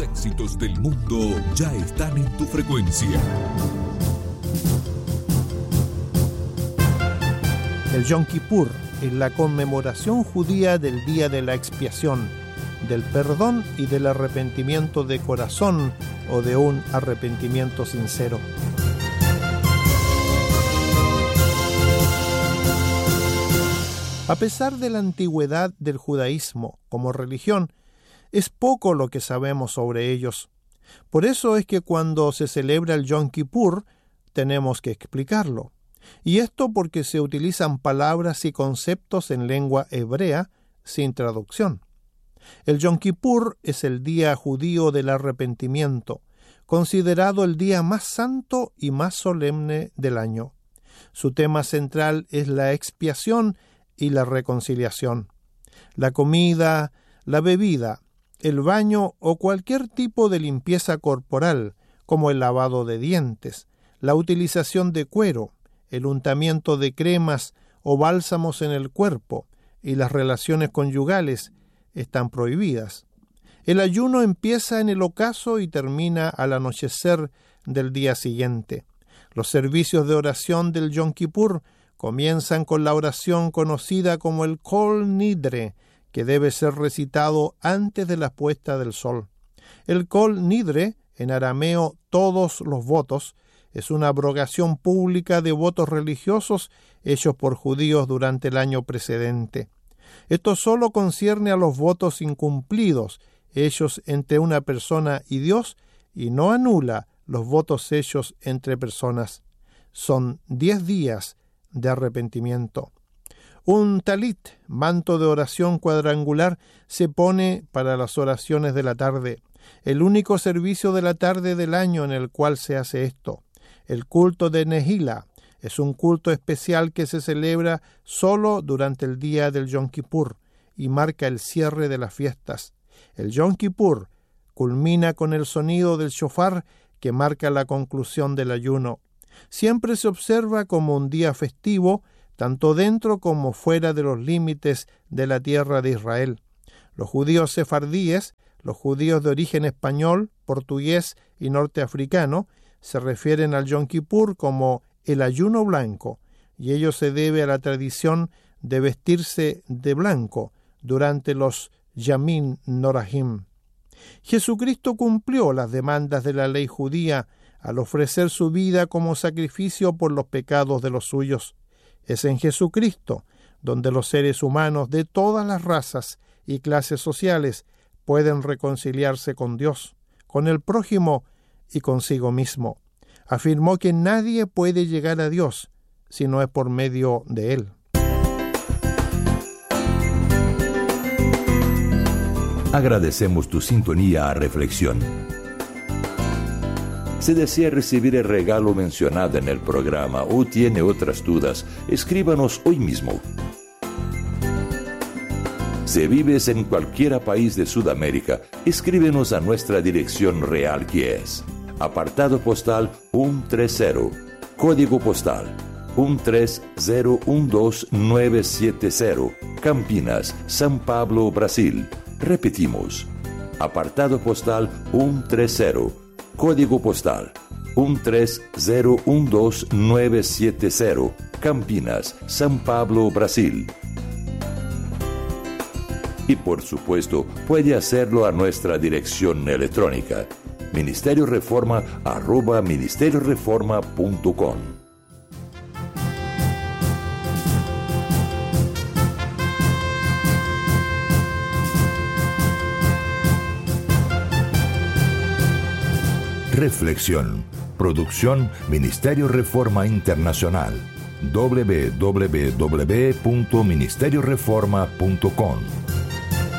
éxitos del mundo ya están en tu frecuencia. El Yom Kippur es la conmemoración judía del día de la expiación, del perdón y del arrepentimiento de corazón o de un arrepentimiento sincero. A pesar de la antigüedad del judaísmo como religión, es poco lo que sabemos sobre ellos. Por eso es que cuando se celebra el Yom Kippur, tenemos que explicarlo. Y esto porque se utilizan palabras y conceptos en lengua hebrea sin traducción. El Yom Kippur es el día judío del arrepentimiento, considerado el día más santo y más solemne del año. Su tema central es la expiación y la reconciliación. La comida, la bebida, el baño o cualquier tipo de limpieza corporal, como el lavado de dientes, la utilización de cuero, el untamiento de cremas o bálsamos en el cuerpo y las relaciones conyugales están prohibidas. El ayuno empieza en el ocaso y termina al anochecer del día siguiente. Los servicios de oración del Yom Kippur comienzan con la oración conocida como el Kol Nidre, que debe ser recitado antes de la puesta del sol. El Kol Nidre, en arameo todos los votos, es una abrogación pública de votos religiosos hechos por judíos durante el año precedente. Esto solo concierne a los votos incumplidos, hechos entre una persona y Dios, y no anula los votos hechos entre personas. Son 10 días de arrepentimiento. Un talit, manto de oración cuadrangular, se pone para las oraciones de la tarde, el único servicio de la tarde del año en el cual se hace esto. El culto de Nehila es un culto especial que se celebra solo durante el día del Yom Kippur y marca el cierre de las fiestas. El Yom Kippur culmina con el sonido del shofar que marca la conclusión del ayuno. Siempre se observa como un día festivo, tanto dentro como fuera de los límites de la tierra de Israel. Los judíos sefardíes, los judíos de origen español, portugués y norteafricano, se refieren al Yom Kippur como el ayuno blanco, y ello se debe a la tradición de vestirse de blanco durante los Yamim Norahim. Jesucristo cumplió las demandas de la ley judía al ofrecer su vida como sacrificio por los pecados de los suyos. Es en Jesucristo donde los seres humanos de todas las razas y clases sociales pueden reconciliarse con Dios, con el prójimo y consigo mismo. Afirmó que nadie puede llegar a Dios si no es por medio de Él. Agradecemos tu sintonía a Reflexión. Si desea recibir el regalo mencionado en el programa o tiene otras dudas, escríbanos hoy mismo. Si vives en cualquier país de Sudamérica, escríbenos a nuestra dirección real, que es apartado postal 130, código postal 13012970, Campinas, São Paulo, Brasil. Repetimos, apartado postal 130, código postal 13012970, Campinas, São Paulo, Brasil. Y por supuesto, puede hacerlo a nuestra dirección electrónica, ministerioreforma@ministerioreforma.com. Reflexión. Producción Ministerio Reforma Internacional. www.ministerioreforma.com